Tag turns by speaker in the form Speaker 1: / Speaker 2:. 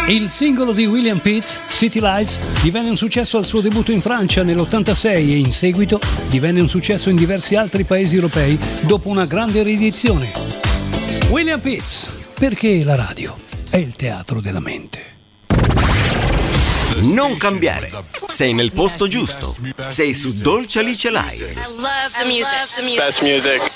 Speaker 1: Il singolo di William Pitt, City Lights, divenne un successo al suo debutto in Francia nell'86 e in seguito divenne un successo in diversi altri paesi europei dopo una grande riedizione. William Pitt, perché la radio è il teatro della mente.
Speaker 2: Non cambiare, sei nel posto giusto. Sei su Dolce Alice Live.
Speaker 3: I love the music. Best music.